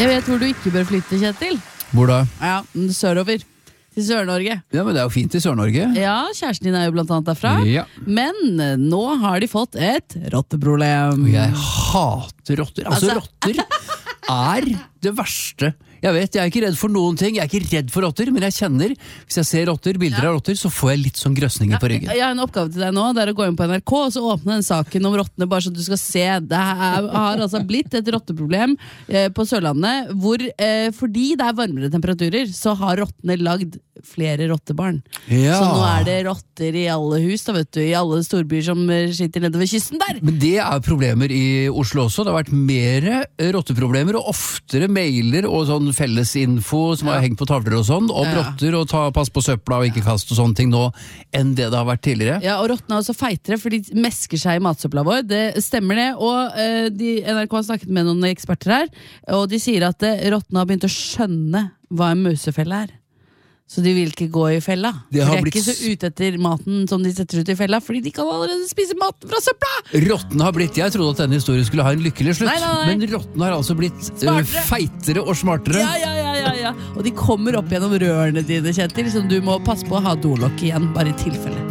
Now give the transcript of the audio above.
Jeg vet hvor du ikke bør flytte, Kjetil. Hvor da? Ja, sørover. Til Sør-Norge. Ja, men det er jo fint i Sør-Norge. Ja, kjæresten din er jo blant annet derfra. Ja. Men nå har de fått et rotteproblem. Jeg hater rotter. Altså, rotter er det verste. Jeg vet, jeg er ikke redd for noen ting. Jeg er ikke redd for rotter, men jeg kjenner, hvis jeg ser rotter, bilder av rotter, så får jeg litt sånn grøsninger på ryggen. Jeg har en oppgave til deg nå, det er å gå inn på NRK og så åpne den saken om rottene, bare så du skal se. Det har altså blitt et rotteproblem på Sørlandet, hvor fordi det er varmere temperaturer, så har rottene lagd flere rottebarn. Ja. Så nå er det rotter i alle hus, da vet du, i alle storbyer som sitter nede ved kysten der. Men det er problemer i Oslo også. Det har vært mer rotteproblemer, og oftere mailer og sånn fellesinfo som har hengt på tavler og sånn, om rotter og pass på søpla og ikke kast og sånne ting nå, enn det har vært tidligere. Ja, og rottene er også feitere, for de mesker seg i matsøpla vår. Det stemmer det, og NRK har snakket med noen eksperter her, og de sier at rottene har begynt å skjønne hva en musefelle er. Så de vil ikke gå i fella. De er ikke så ute etter maten som de setter ut i fella, fordi de kan allerede spise maten fra søpla! Rottene har blitt, jeg trodde at denne historien skulle ha en lykkelig slutt, nei. Men rottene har altså blitt feitere og smartere. Ja. Og de kommer opp gjennom rørene dine, Kjetil, så du må passe på å ha dolokk igjen, bare i tilfelle.